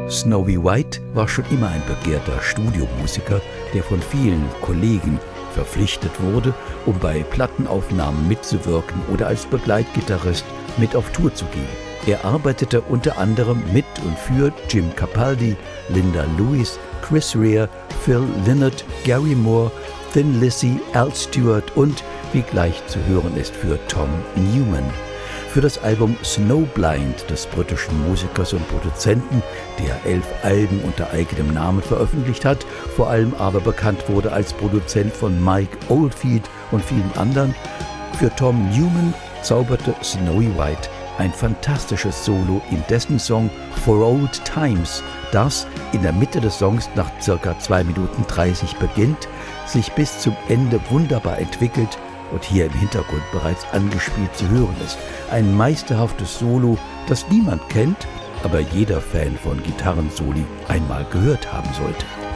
Snowy White war schon immer ein begehrter Studiomusiker, der von vielen Kollegen verpflichtet wurde, um bei Plattenaufnahmen mitzuwirken oder als Begleitgitarrist mit auf Tour zu gehen. Er arbeitete unter anderem mit und für Jim Capaldi, Linda Lewis, Chris Rea, Phil Lynott, Gary Moore, Thin Lizzy, Al Stewart und, wie gleich zu hören ist, für Tom Newman. Für das Album Snowblind des britischen Musikers und Produzenten, der 11 Alben unter eigenem Namen veröffentlicht hat, vor allem aber bekannt wurde als Produzent von Mike Oldfield und vielen anderen, für Tom Newman zauberte Snowy White ein fantastisches Solo in dessen Song For Old Times, das in der Mitte des Songs nach ca. 2 Minuten 30 beginnt, sich bis zum Ende wunderbar entwickelt und hier im Hintergrund bereits angespielt zu hören ist. Ein meisterhaftes Solo, das niemand kennt, aber jeder Fan von Gitarrensoli einmal gehört haben sollte.